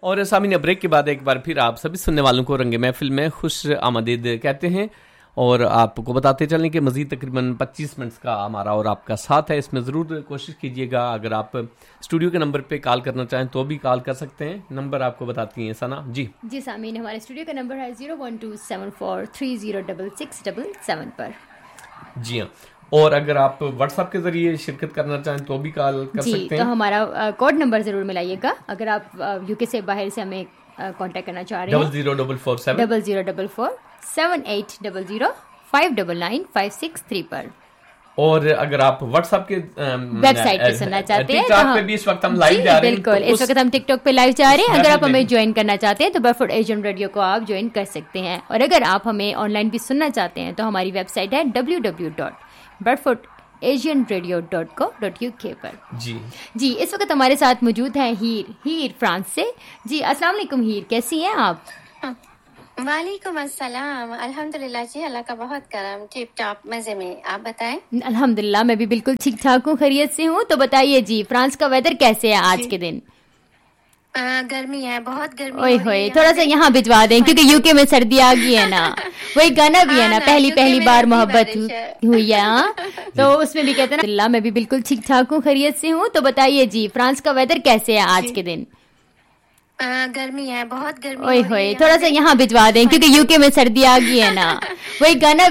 اور سامعین بریک کے بعد ایک بار پھر آپ سبھی سننے والوں کو رنگ محفل میں خوش آمدید کہتے ہیں اور آپ کو بتاتے چلیں کہ مزید تقریباً 25 منٹ کا ہمارا اور آپ کا ساتھ ہے. اس میں ضرور کوشش کیجیے گا. اگر آپ اسٹوڈیو کے نمبر پہ کال کرنا چاہیں تو بھی کال کر سکتے ہیں. نمبر آپ کو بتاتی ہیں ثنا. جی سامعین ہمارے اسٹوڈیو کا نمبر ہے 01274306677 پر. جی ہاں, اور اگر آپ واٹس ایپ کے ذریعے شرکت کرنا چاہیں تو بھی کال کر سکتے ہیں. تو ہمارا کوڈ نمبر ضرور ملائیے گا اگر آپ یو کے سے باہر سے ہمیں کانٹیکٹ کرنا چاہ رہے ہیں. 00447 پر. اور اگر آپ واٹس ایپ کے ویب سائٹ پہ سننا چاہتے ہیں تو اس وقت ہم لائیو جا رہے ہیں. بالکل, اس وقت ہم ٹک ٹاک پہ لائیو جا رہے ہیں. اگر آپ ہمیں جوائن کرنا چاہتے ہیں تو بریڈفورڈ ایشین ریڈیو کو آپ جوائن کر سکتے ہیں. اور اگر آپ ہمیں آن لائن بھی سننا چاہتے ہیں تو ہماری ویب سائٹ ہے www.bradfordasianradio.co.uk پر. جی اس وقت ہمارے ساتھ موجود ہیں ہیر فرانس سے. جی السلام علیکم ہیر, کیسی ہیں آپ؟ وعلیکم السلام. الحمدللہ جی, اللہ کا بہت کرم, ٹپ ٹاپ مزے میں. آپ بتائیں؟ الحمدللہ میں بھی بالکل ٹھیک ٹھاک ہوں, خیریت سے ہوں. تو بتائیے جی, فرانس کا ویدر کیسے ہے آج کے دن؟ گرمی ہے, بہت گرمی. اوئے ہوئے, تھوڑا سا یہاں بھجوا دیں کیونکہ یو کے میں سردی آ گئی ہے نا. وہی گانا بھی ہے نا, پہلی بار محبت ہوئی ہے, تو اس میں بھی کہتے ہیں نا. اللہ میں بھی بالکل ٹھیک ٹھاک ہوں, خیریت سے ہوں. تو بتائیے جی, فرانس کا ویدر کیسے ہے آج کے دن؟ گرمی ہے, بہت گرمی. اوئے ہوئے, تھوڑا سا یہاں بھجوا دیں کیونکہ یو کے میں سردی آ گئی ہے نا. وہی گانا